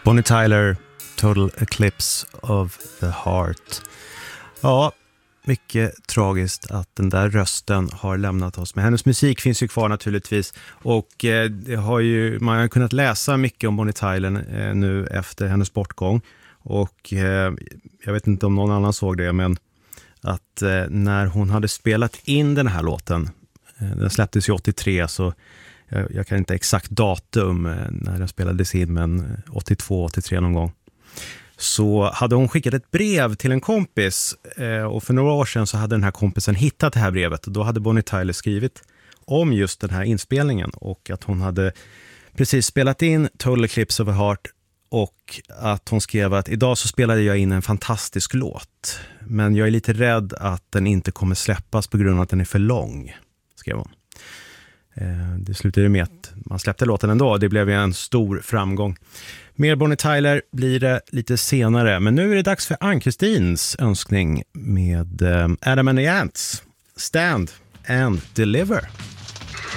Bonnie Tyler, Total Eclipse of the Heart. Ja, mycket tragiskt att den där rösten har lämnat oss. Men hennes musik finns ju kvar naturligtvis. Och det har ju, man har kunnat läsa mycket om Bonnie Tyler nu efter hennes bortgång. Och jag vet inte om någon annan såg det, men att när hon hade spelat in den här låten, den släpptes ju 83, så jag kan inte exakt datum när den spelades in, men 82, 83 någon gång. Så hade hon skickat ett brev till en kompis, och för några år sedan så hade den här kompisen hittat det här brevet, och då hade Bonnie Tyler skrivit om just den här inspelningen och att hon hade precis spelat in Total Eclipse of the Heart och att hon skrev att idag så spelade jag in en fantastisk låt, men jag är lite rädd att den inte kommer släppas på grund av att den är för lång, skrev hon. Det slutade med att man släppte låten ändå. Det blev en stor framgång. Mer Bonnie Tyler blir det lite senare. Men nu är det dags för Ann-Kristins önskning med Adam and the Ants. Stand and Deliver.